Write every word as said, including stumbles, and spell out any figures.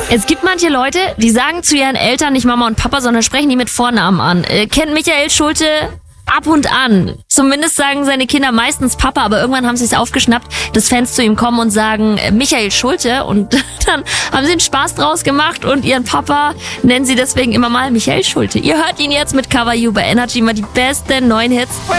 Es gibt manche Leute, die sagen zu ihren Eltern nicht Mama und Papa, sondern sprechen die mit Vornamen an. Äh, kennt Michael Schulte ab und an. Zumindest sagen seine Kinder meistens Papa, aber irgendwann haben sie es aufgeschnappt, dass Fans zu ihm kommen und sagen äh, Michael Schulte und dann haben sie einen Spaß draus gemacht und ihren Papa nennen sie deswegen immer mal Michael Schulte. Ihr hört ihn jetzt mit Cover You bei Energy, mal die besten neuen Hits.